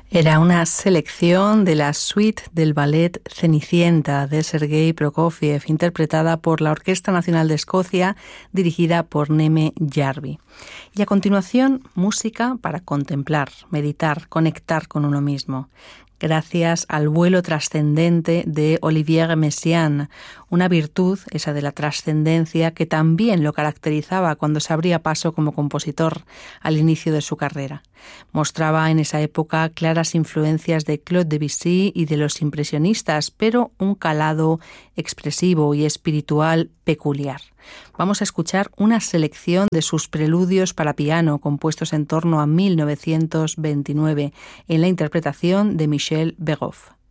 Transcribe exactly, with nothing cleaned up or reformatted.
Era una selección de la suite del ballet Cenicienta de Sergei Prokofiev, interpretada por la Orquesta Nacional de Escocia, dirigida por Neme Jarvi. Y a continuación, música para contemplar, meditar, conectar con uno mismo. Gracias al vuelo trascendente de Olivier Messiaen, una virtud, esa de la trascendencia, que también lo caracterizaba cuando se abría paso como compositor al inicio de su carrera. Mostraba en esa época claras influencias de Claude Debussy y de los impresionistas, pero un calado expresivo y espiritual peculiar. Vamos a escuchar una selección de sus preludios para piano, compuestos en torno a mil novecientos veintinueve, en la interpretación de Michel Begoff.